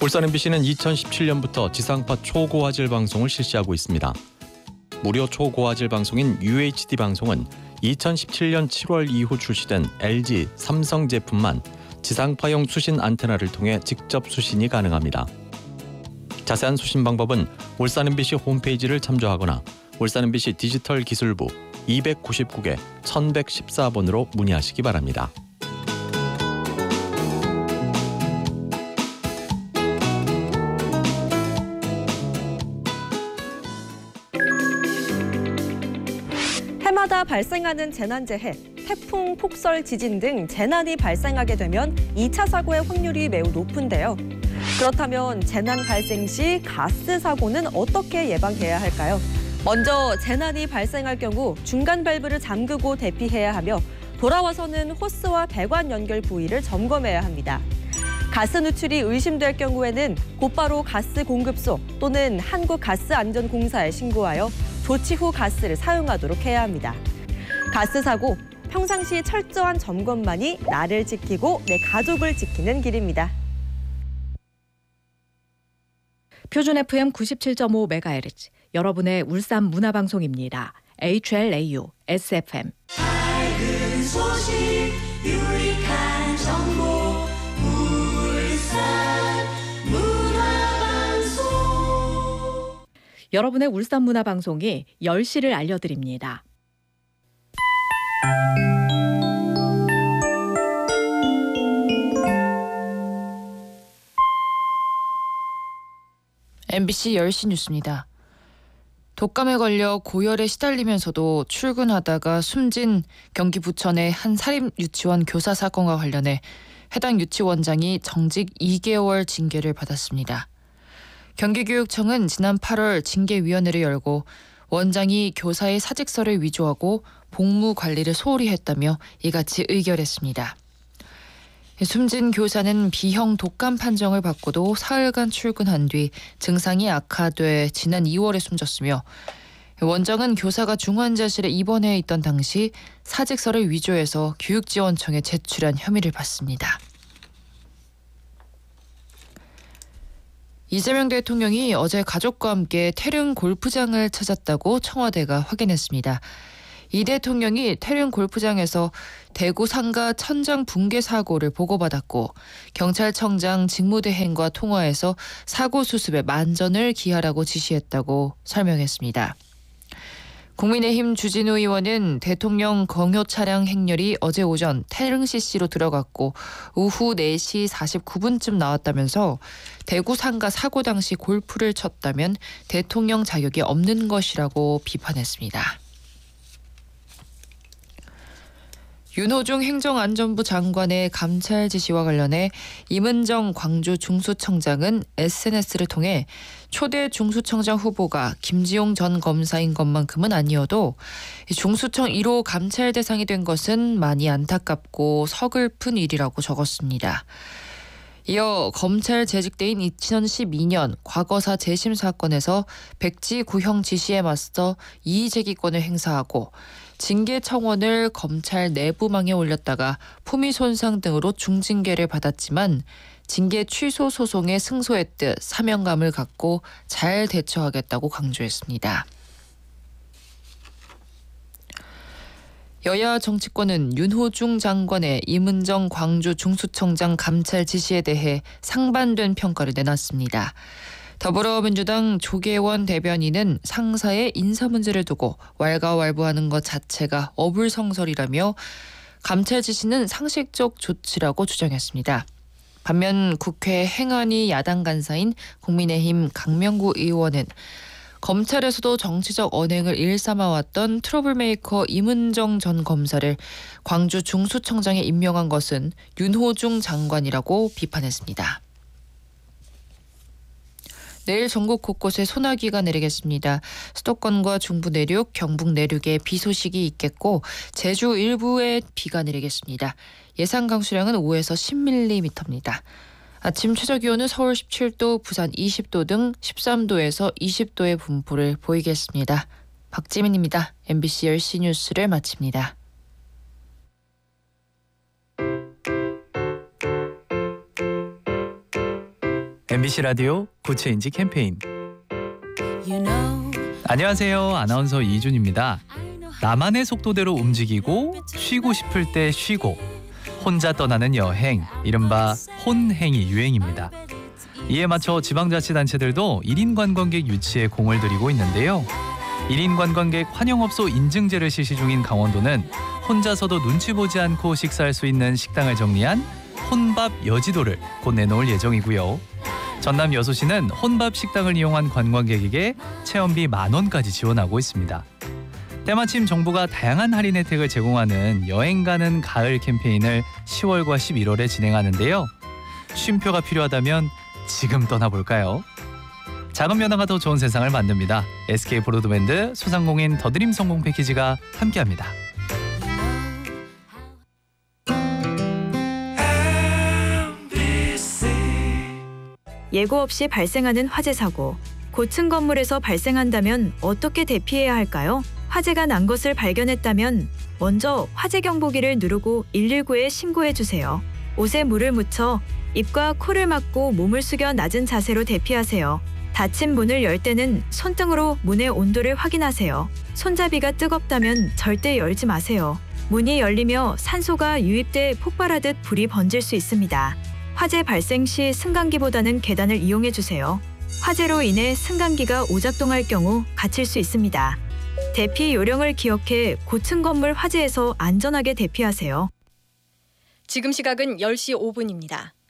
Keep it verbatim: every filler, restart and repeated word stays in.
울산 엠비씨는 이천십칠 년부터 지상파 초고화질 방송을 실시하고 있습니다. 무료 초고화질 방송인 유에이치디 방송은 이천십칠 년 칠월 이후 출시된 엘지, 삼성 제품만 지상파용 수신 안테나를 통해 직접 수신이 가능합니다. 자세한 수신 방법은 울산 엠비씨 홈페이지를 참조하거나 울산 엠비씨 디지털 기술부 이백구십구 개 천백십사 번으로 문의하시기 바랍니다. 해마다 발생하는 재난재해, 태풍, 폭설, 지진 등 재난이 발생하게 되면 이 차 사고의 확률이 매우 높은데요. 그렇다면 재난 발생 시 가스 사고는 어떻게 예방해야 할까요? 먼저 재난이 발생할 경우 중간 밸브를 잠그고 대피해야 하며 돌아와서는 호스와 배관 연결 부위를 점검해야 합니다. 가스 누출이 의심될 경우에는 곧바로 가스 공급소 또는 한국가스안전공사에 신고하여 조치 후 가스를 사용하도록 해야 합니다. 가스 사고, 평상시 철저한 점검만이 나를 지키고 내 가족을 지키는 길입니다. 표준 에프엠 구십칠 점 오 메가헤르츠, 여러분의 울산 문화방송입니다. 에이치엘에이유, 에스에프엠. 밝은 소식, 유익한 정보, 울산 문화방송. 여러분의 울산 문화방송이 열 시를 알려드립니다. 엠비씨 열 시 뉴스입니다. 독감에 걸려 고열에 시달리면서도 출근하다가 숨진 경기 부천의 한 사립 유치원 교사 사건과 관련해 해당 유치원장이 정직 이 개월 징계를 받았습니다. 경기교육청은 지난 팔월 징계위원회를 열고 원장이 교사의 사직서를 위조하고 복무 관리를 소홀히 했다며 이같이 의결했습니다. 숨진 교사는 B형 독감 판정을 받고도 사흘간 출근한 뒤 증상이 악화돼 지난 이월에 숨졌으며 원장은 교사가 중환자실에 입원해 있던 당시 사직서를 위조해서 교육지원청에 제출한 혐의를 받습니다. 이재명 대통령이 어제 가족과 함께 태릉 골프장을 찾았다고 청와대가 확인했습니다. 이 대통령이 태릉 골프장에서 대구 상가 천장 붕괴 사고를 보고받았고 경찰청장 직무대행과 통화해서 사고 수습에 만전을 기하라고 지시했다고 설명했습니다. 국민의힘 주진우 의원은 대통령 경호 차량 행렬이 어제 오전 태릉 씨씨로 들어갔고 오후 네 시 사십구 분쯤 나왔다면서 대구 상가 사고 당시 골프를 쳤다면 대통령 자격이 없는 것이라고 비판했습니다. 윤호중 행정안전부 장관의 감찰 지시와 관련해 임은정 광주 중수청장은 에스엔에스를 통해 초대 중수청장 후보가 김지용 전 검사인 것만큼은 아니어도 중수청 일 호 감찰 대상이 된 것은 많이 안타깝고 서글픈 일이라고 적었습니다. 이어 검찰 재직대인 이천십이 년 과거사 재심 사건에서 백지 구형 지시에 맞서 이의제기권을 행사하고 징계 청원을 검찰 내부망에 올렸다가 품위 손상 등으로 중징계를 받았지만 징계 취소 소송에 승소했듯 사명감을 갖고 잘 대처하겠다고 강조했습니다. 여야 정치권은 윤호중 장관의 임은정 광주 중수청장 감찰 지시에 대해 상반된 평가를 내놨습니다. 더불어민주당 조계원 대변인은 상사의 인사 문제를 두고 왈가왈부하는 것 자체가 어불성설이라며 감찰 지시는 상식적 조치라고 주장했습니다. 반면 국회 행안위 야당 간사인 국민의힘 강명구 의원은 검찰에서도 정치적 언행을 일삼아왔던 트러블메이커 임은정 전 검사를 광주 중수청장에 임명한 것은 윤호중 장관이라고 비판했습니다. 내일 전국 곳곳에 소나기가 내리겠습니다. 수도권과 중부 내륙, 경북 내륙에 비 소식이 있겠고 제주 일부에 비가 내리겠습니다. 예상 강수량은 오에서 십 밀리미터입니다. 아침 최저기온은 서울 십칠 도, 부산 이십 도 등 십삼 도에서 이십 도의 분포를 보이겠습니다. 박지민입니다. 엠비씨 열 시 뉴스를 마칩니다. 엠비씨 라디오 구체인지 캠페인. You know, 안녕하세요. 아나운서 이준입니다. 나만의 속도대로 움직이고 쉬고 싶을 때 쉬고 혼자 떠나는 여행, 이른바 혼행이 유행입니다. 이에 맞춰 지방자치단체들도 일 인 관광객 유치에 공을 들이고 있는데요. 일 인 관광객 환영업소 인증제를 실시 중인 강원도는 혼자서도 눈치 보지 않고 식사할 수 있는 식당을 정리한 혼밥 여지도를 곧 내놓을 예정이고요. 전남 여수시는 혼밥 식당을 이용한 관광객에게 체험비 만 원까지 지원하고 있습니다. 때마침 정부가 다양한 할인 혜택을 제공하는 여행 가는 가을 캠페인을 시월과 십일월에 진행하는데요. 쉼표가 필요하다면 지금 떠나볼까요? 작은 변화가 더 좋은 세상을 만듭니다. 에스케이 브로드밴드 소상공인 더드림 성공 패키지가 함께합니다. 예고 없이 발생하는 화재 사고. 고층 건물에서 발생한다면 어떻게 대피해야 할까요? 화재가 난 것을 발견했다면 먼저 화재 경보기를 누르고 일일구에 신고해 주세요. 옷에 물을 묻혀 입과 코를 막고 몸을 숙여 낮은 자세로 대피하세요. 닫힌 문을 열 때는 손등으로 문의 온도를 확인하세요. 손잡이가 뜨겁다면 절대 열지 마세요. 문이 열리며 산소가 유입돼 폭발하듯 불이 번질 수 있습니다. 화재 발생 시 승강기보다는 계단을 이용해 주세요. 화재로 인해 승강기가 오작동할 경우 갇힐 수 있습니다. 대피 요령을 기억해 고층 건물 화재에서 안전하게 대피하세요. 지금 시각은 열 시 오 분입니다.